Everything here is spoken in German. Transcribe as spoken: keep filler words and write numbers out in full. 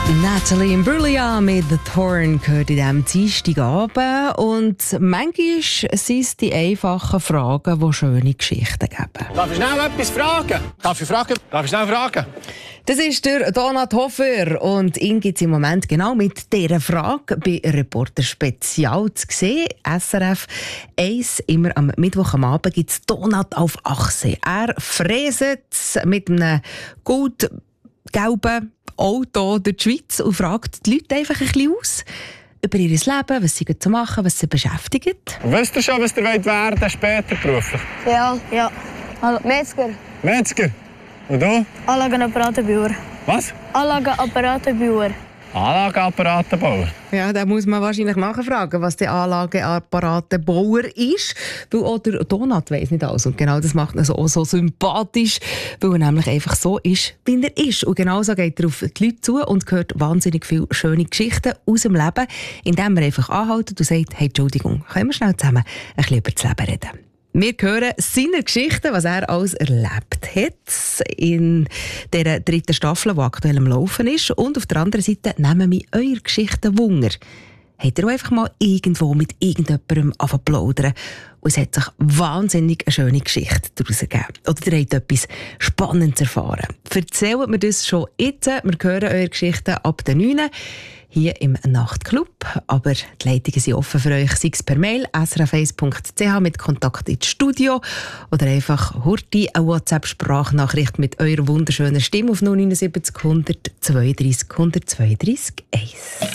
Natalie Imbruglia mit «The Thorn» gehört in diesem Dienstagabend. Und manchmal sind es die einfachen Fragen, die schöne Geschichten geben. Darf ich schnell etwas fragen? Darf ich fragen? Darf ich schnell fragen? Das ist der Donat Hofer und ihn gibt es im Moment genau mit dieser Frage bei Reporter Spezial zu sehen. S R F eins, immer am Mittwoch am Abend gibt es Donat auf Achse. Er fräset mit einem gut gelben Auto durch die Schweiz und fragt die Leute einfach ein bisschen aus über ihr Leben, was sie zu machen, was sie beschäftigt. Wisst ihr schon, was ihr werden wollt, später beruflich? Ja, ja. Also, Metzger. Metzger. Und du? Anlagenapparatenbauer. Was? Anlagenapparatenbauer. Anlageapparatenbauer. Ja, da muss man wahrscheinlich nachfragen, was der Anlageapparatenbauer ist. Weil auch der Donat weiss nicht alles. Und genau das macht ihn so, so sympathisch, weil er nämlich einfach so ist, wie er ist. Und genau so geht er auf die Leute zu und hört wahnsinnig viele schöne Geschichten aus dem Leben, indem er einfach anhält und sagt, hey, Entschuldigung, können wir schnell zusammen ein bisschen über das Leben reden? Wir hören seine Geschichten, was er alles erlebt hat in dieser dritten Staffel, die aktuell am Laufen ist. Und auf der anderen Seite nehmen wir eure Geschichten Wunder. Habt ihr auch einfach mal irgendwo mit irgendjemandem angefangen zu plaudern und es hat sich wahnsinnig eine schöne Geschichte daraus ergeben? Oder ihr habt etwas Spannendes erfahren? Erzählt mir das schon jetzt. Wir hören eure Geschichten ab der neun hier im Nachtclub. Aber die Leitungen sind offen für euch, sei es per Mail s r f eins punkt c h mit Kontakt ins Studio oder einfach hurti eine WhatsApp-Sprachnachricht mit eurer wunderschönen Stimme auf null neun sieben hundert zweiunddreißig hundertzweiunddreißig eins.